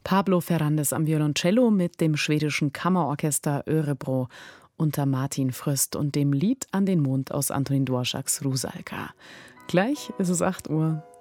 Pablo Ferrandes am Violoncello mit dem schwedischen Kammerorchester Örebro unter Martin Fröst und dem Lied An den Mond aus Antonín Dvořáks Rusalka. Gleich ist es 8 Uhr.